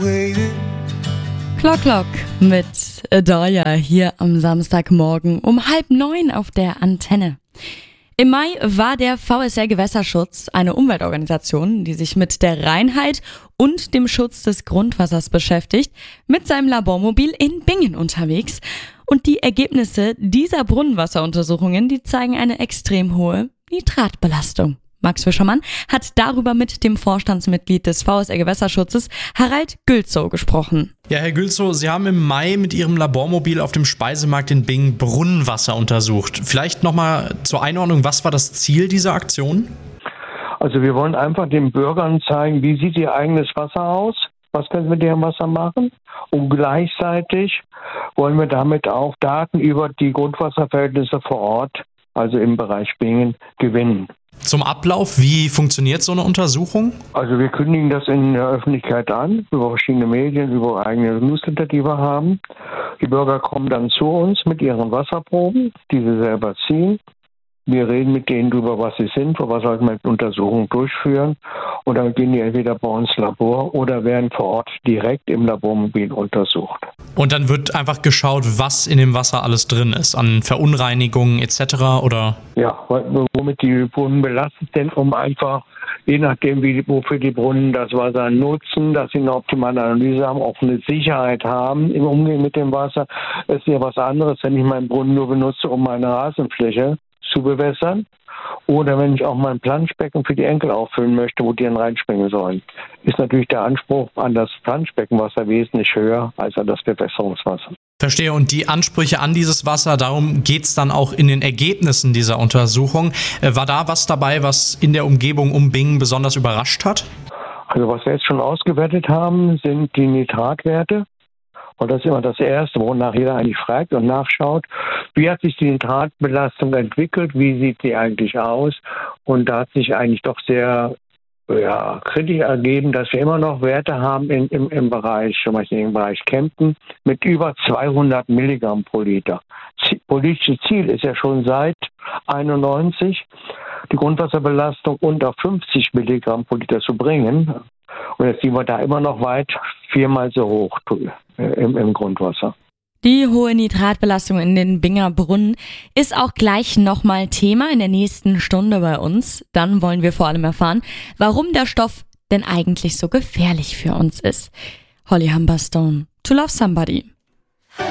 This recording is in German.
Clock Clock mit Adaya hier am Samstagmorgen um 8:30 auf der Antenne. Im Mai war der VSR Gewässerschutz eine Umweltorganisation, die sich mit der Reinheit und dem Schutz des Grundwassers beschäftigt, mit seinem Labormobil in Bingen unterwegs. Und die Ergebnisse dieser Brunnenwasseruntersuchungen, die zeigen eine extrem hohe Nitratbelastung. Max Fischermann hat darüber mit dem Vorstandsmitglied des VSR Gewässerschutzes, Harald Gülzow, gesprochen. Ja, Herr Gülzow, Sie haben im Mai mit Ihrem Labormobil auf dem Speisemarkt in Bingen Brunnenwasser untersucht. Vielleicht nochmal zur Einordnung, was war das Ziel dieser Aktion? Also wir wollen einfach den Bürgern zeigen, wie sieht ihr eigenes Wasser aus? Was können wir mit dem Wasser machen? Und gleichzeitig wollen wir damit auch Daten über die Grundwasserverhältnisse vor Ort, also im Bereich Bingen, gewinnen. Zum Ablauf, wie funktioniert so eine Untersuchung? Also wir kündigen das in der Öffentlichkeit an, über verschiedene Medien, über eigene Newsletter, die wir haben. Die Bürger kommen dann zu uns mit ihren Wasserproben, die sie selber ziehen. Wir reden mit denen darüber, was sie sind, für was sollten wir die Untersuchung durchführen. Und dann gehen die entweder bei uns ins Labor oder werden vor Ort direkt im Labormobil untersucht. Und dann wird einfach geschaut, was in dem Wasser alles drin ist, an Verunreinigungen etc. oder? Ja, womit die Brunnen belastet sind, um einfach, je nachdem, wofür die Brunnen das Wasser nutzen, dass sie eine optimale Analyse haben, auch eine Sicherheit haben im Umgehen mit dem Wasser. Es ist ja was anderes, wenn ich meinen Brunnen nur benutze, um meine Rasenfläche zu bewässern, oder wenn ich auch mein Planschbecken für die Enkel auffüllen möchte, wo die dann reinspringen sollen. Ist natürlich der Anspruch an das Planschbeckenwasser wesentlich höher als an das Bewässerungswasser. Verstehe, und die Ansprüche an dieses Wasser, darum geht es dann auch in den Ergebnissen dieser Untersuchung. War da was dabei, was in der Umgebung um Bingen besonders überrascht hat? Also was wir jetzt schon ausgewertet haben, sind die Nitratwerte. Und das ist immer das Erste, wonach jeder eigentlich fragt und nachschaut, wie hat sich die Nitratbelastung entwickelt, wie sieht sie eigentlich aus? Und da hat sich eigentlich doch sehr kritisch ergeben, dass wir immer noch Werte haben im Bereich, zum Beispiel im Bereich Kempten, mit über 200 Milligramm pro Liter. Politisches Ziel ist ja schon seit 1991, die Grundwasserbelastung unter 50 Milligramm pro Liter zu bringen. Und jetzt sind wir da immer noch weit 4-mal so hoch im Grundwasser. Die hohe Nitratbelastung in den Binger Brunnen ist auch gleich nochmal Thema in der nächsten Stunde bei uns. Dann wollen wir vor allem erfahren, warum der Stoff denn eigentlich so gefährlich für uns ist. Holly Humberstone, To Love Somebody.